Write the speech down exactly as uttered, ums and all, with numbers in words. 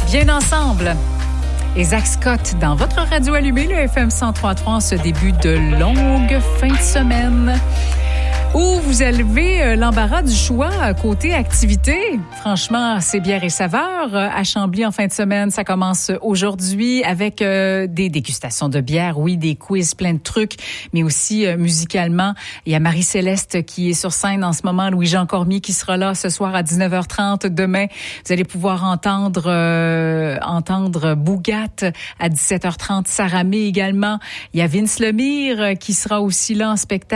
Bien ensemble. Et Zach Scott dans votre radio allumée, le F M cent trois point trois, en ce début de longue fin de semaine, où vous avez l'embarras du choix côté activité. Franchement, c'est bière et saveurs. À Chambly, en fin de semaine, ça commence aujourd'hui avec euh, des dégustations de bière, oui, des quiz, plein de trucs, mais aussi euh, musicalement. Il y a Marie-Céleste qui est sur scène en ce moment, Louis-Jean Cormier qui sera là ce soir à dix-neuf heures trente. Demain, vous allez pouvoir entendre euh, entendre Bougat à dix-sept heures trente, Saramé également. Il y a Vince Lemire qui sera aussi là en spectacle.